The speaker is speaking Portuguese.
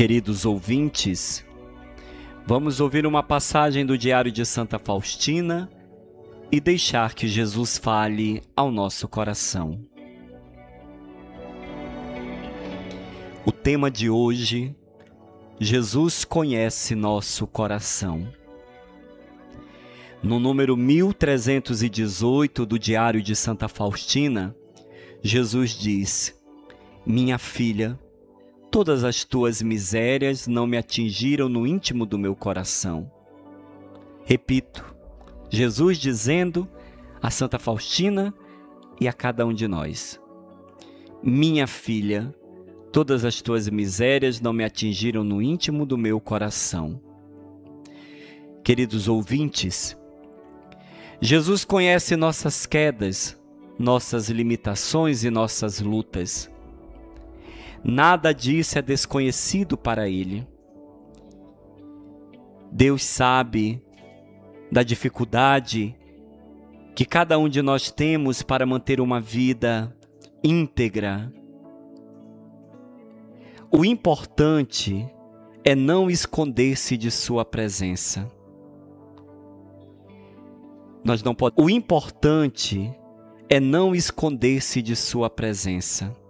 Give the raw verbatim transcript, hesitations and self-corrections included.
Queridos ouvintes, vamos ouvir uma passagem do Diário de Santa Faustina e deixar que Jesus fale ao nosso coração. O tema de hoje: Jesus conhece nosso coração. No número mil trezentos e dezoito do Diário de Santa Faustina, Jesus diz: Minha filha, todas as tuas misérias não me atingiram no íntimo do meu coração. Repito, Jesus dizendo a Santa Faustina e a cada um de nós: Minha filha, todas as tuas misérias não me atingiram no íntimo do meu coração. Queridos ouvintes, Jesus conhece nossas quedas, nossas limitações e nossas lutas. Nada disso é desconhecido para Ele. Deus sabe da dificuldade que cada um de nós temos para manter uma vida íntegra. O importante é não esconder-se de sua presença. Nós não podemos. O importante é não esconder-se de sua presença.